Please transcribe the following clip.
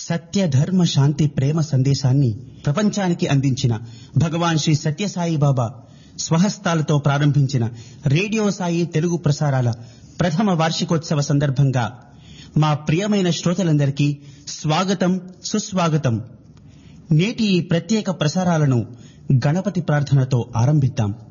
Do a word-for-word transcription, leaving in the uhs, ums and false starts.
సత్య ధర్మ శాంతి ప్రేమ సందేశాన్ని ప్రపంచానికి అందించిన భగవాన్ శ్రీ సత్యసాయి బాబా స్వహస్తాలతో ప్రారంభించిన రేడియో సాయి తెలుగు ప్రసారాల ప్రథమ వార్షికోత్సవ సందర్భంగా మా ప్రియమైన శ్రోతలందరికీ స్వాగతం, సుస్వాగతం. నేటి ఈ ప్రత్యేక ప్రసారాలను గణపతి ప్రార్థనతో ఆరంభిద్దాం.